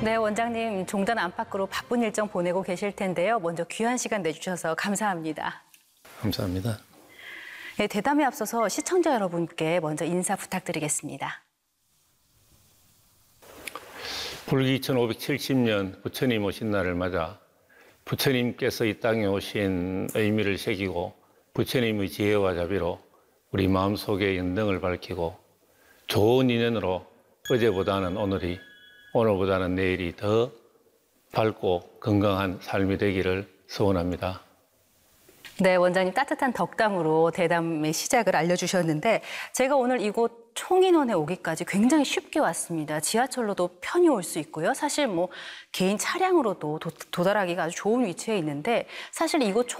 네, 원장님 종전 안팎으로 바쁜 일정 보내고 계실 텐데요. 먼저 귀한 시간 내주셔서 감사합니다. 감사합니다. 네, 대담에 앞서서 시청자 여러분께 먼저 인사 부탁드리겠습니다. 불기 1570년 부처님 오신 날을 맞아 부처님께서 이 땅에 오신 의미를 새기고 부처님의 지혜와 자비로 우리 마음속에 연등을 밝히고 좋은 인연으로 어제보다는 오늘이, 오늘보다는 내일이 더 밝고 건강한 삶이 되기를 소원합니다. 네, 원장님 따뜻한 덕담으로 대담의 시작을 알려주셨는데 제가 오늘 이곳 총인원에 오기까지 굉장히 쉽게 왔습니다. 지하철로도 편히 올 수 있고요. 사실 뭐 개인 차량으로도 도달하기가 아주 좋은 위치에 있는데 사실 이곳